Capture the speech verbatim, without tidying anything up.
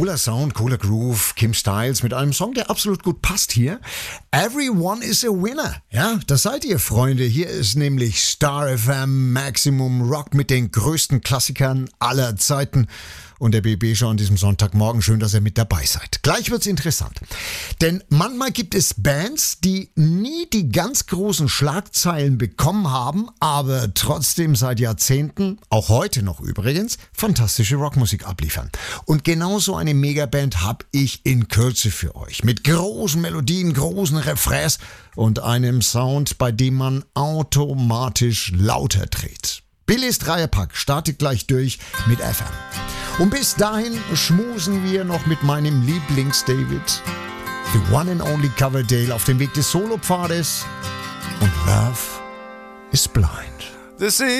Cooler Sound, cooler Groove, Kim Styles mit einem Song, der absolut gut passt hier. Everyone is a winner. Ja, das seid ihr, Freunde. Hier ist nämlich Star F M Maximum Rock mit den größten Klassikern aller Zeiten. Und der B B schon an diesem Sonntagmorgen. Schön, dass ihr mit dabei seid. Gleich wird's interessant. Denn manchmal gibt es Bands, die nie die ganz großen Schlagzeilen bekommen haben, aber trotzdem seit Jahrzehnten, auch heute noch übrigens, fantastische Rockmusik abliefern. Und genau so eine Megaband habe ich in Kürze für euch. Mit großen Melodien, großen Refrains und einem Sound, bei dem man automatisch lauter dreht. Billys Dreierpack startet gleich durch mit F M. Und bis dahin schmusen wir noch mit meinem Lieblings-David, The One and Only Coverdale, auf dem Weg des Solopfades. Und Love is Blind. This